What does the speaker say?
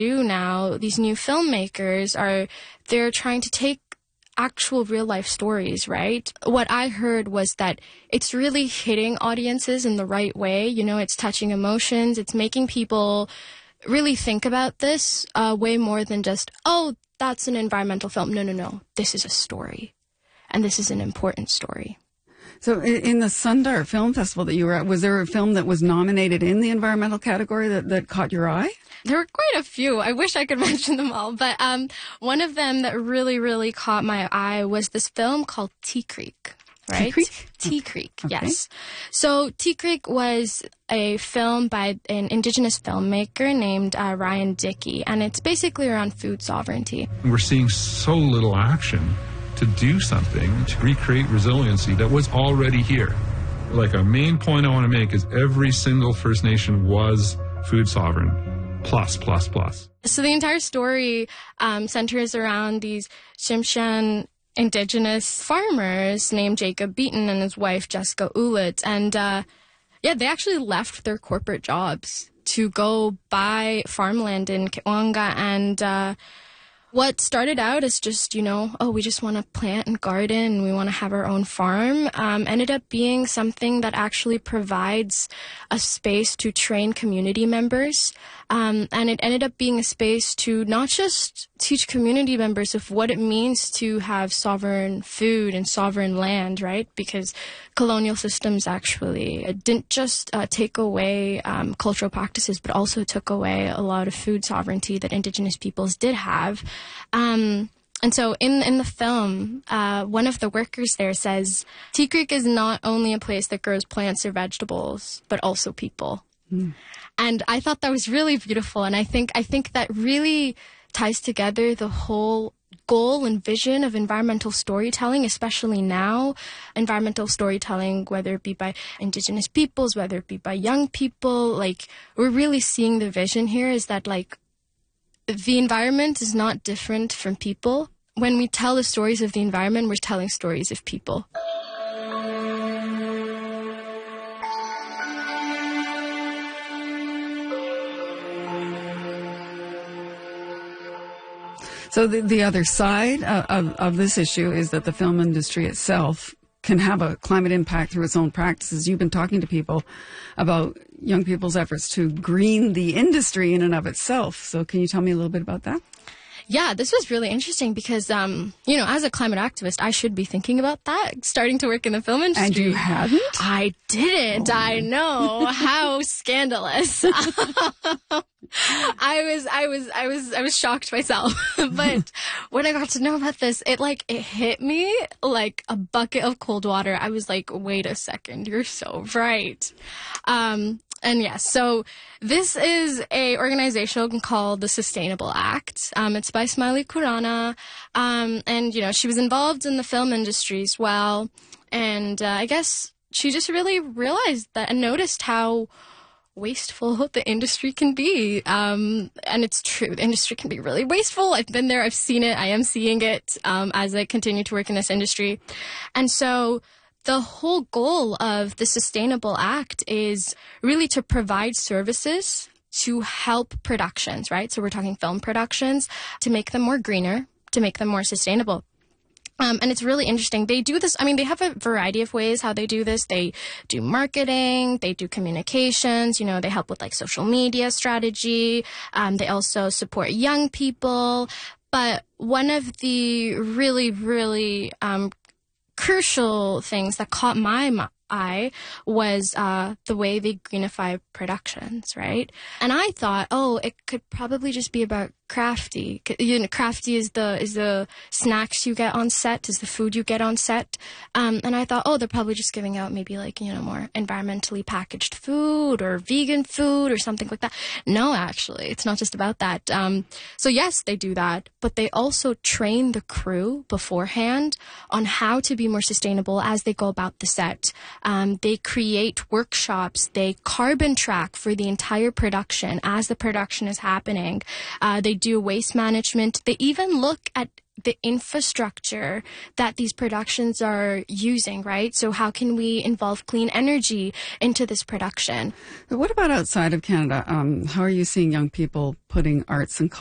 do now, these new filmmakers they're trying to take actual real life stories, right? What I heard was that it's really hitting audiences in the right way. You know, it's touching emotions. It's making people really think about this way more than just, oh, that's an environmental film. No. This is a story. And this is an important story. So in the Sundar Film Festival that you were at, was there a film that was nominated in the environmental category that caught your eye? There were quite a few. I wish I could mention them all. But one of them that really, really caught my eye was this film called Tea Creek. Right? Tea Creek? Tea Creek, Okay. Yes. So Tea Creek was a film by an Indigenous filmmaker named Ryan Dickey, and it's basically around food sovereignty. We're seeing so little action to do something to recreate resiliency that was already here. Like, a main point I want to make is every single First Nation was food sovereign, plus. So the entire story centers around these Tsimshian Indigenous farmers named Jacob Beaton and his wife Jessica Ulit. And they actually left their corporate jobs to go buy farmland in Kitwanga. And what started out as just, we just want to plant and garden and we want to have our own farm, ended up being something that actually provides a space to train community members. And it ended up being a space to not just teach community members of what it means to have sovereign food and sovereign land, right? Because colonial systems actually didn't just take away cultural practices, but also took away a lot of food sovereignty that Indigenous peoples did have. And so in the film, one of the workers there says, Tea Creek is not only a place that grows plants or vegetables, but also people. Mm. And I thought that was really beautiful. And I think that really ties together the whole goal and vision of environmental storytelling, especially now. Environmental storytelling, whether it be by Indigenous peoples, whether it be by young people, we're really seeing the vision here is that, the environment is not different from people. When we tell the stories of the environment, we're telling stories of people. So the other side of this issue is that the film industry itself can have a climate impact through its own practices. You've been talking to people about young people's efforts to green the industry in and of itself. So can you tell me a little bit about that? Yeah, this was really interesting because, as a climate activist, I should be thinking about that, starting to work in the film industry. And you hadn't? I didn't. Oh. I know. How scandalous. I was shocked myself. But when I got to know about this, it hit me like a bucket of cold water. I was like, wait a second, you're so right. And yes, so this is a organization called the Sustainable Act. It's by Smiley Kurana. And, she was involved in the film industry as well. And I guess she just really realized that and noticed how wasteful the industry can be. And it's true. The industry can be really wasteful. I've been there. I've seen it. I am seeing it as I continue to work in this industry. And so the whole goal of the Sustainable Act is really to provide services to help productions, right? So we're talking film productions, to make them more greener, to make them more sustainable. And it's really interesting. They do this. I mean, they have a variety of ways how they do this. They do marketing. They do communications. They help with social media strategy. They also support young people. But one of the really, really crucial things that caught my eye was the way they greenify productions, right? And I thought, it could probably just be about crafty. Crafty is the snacks you get on set, is the food you get on set. And I thought, they're probably just giving out maybe more environmentally packaged food or vegan food or something like that. No, actually, it's not just about that. So yes, they do that, but they also train the crew beforehand on how to be more sustainable as they go about the set. They create workshops. They carbon track for the entire production as the production is happening. They do waste management. They even look at the infrastructure that these productions are using, right? So how can we involve clean energy into this production? What about outside of Canada? How are you seeing young people putting arts and